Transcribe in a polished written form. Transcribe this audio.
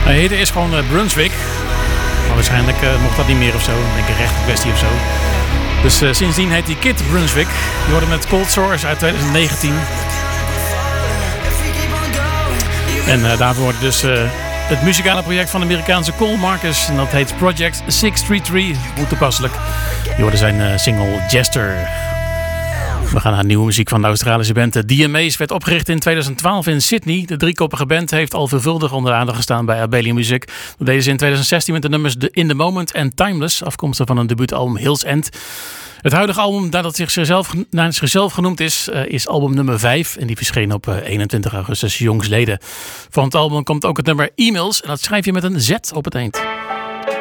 Hij heette eerst gewoon Brunswick. Maar waarschijnlijk mocht dat niet meer of zo. Ik denk een rechtenkwestie of zo. Dus sindsdien heet hij Kid Brunswick. Je hoorde met Cold Sores uit 2019. En daarvoor wordt dus het muzikale project van de Amerikaanse Cole Marcus. En dat heet Project 633. Hoe toepasselijk. Je hoorde zijn single Jester. We gaan naar nieuwe muziek van de Australische band. De DMA's werd opgericht in 2012 in Sydney. De driekoppige band heeft al veelvuldig onder de aandacht gestaan bij Abelian Music. Dat deden ze in 2016 met de nummers In The Moment en Timeless, afkomstig van een debuutalbum Hills End. Het huidige album, nadat zichzelf genoemd is album nummer 5. En die verscheen op 21 augustus jongsleden. Van het album komt ook het nummer E-mails. En dat schrijf je met een Z op het eind.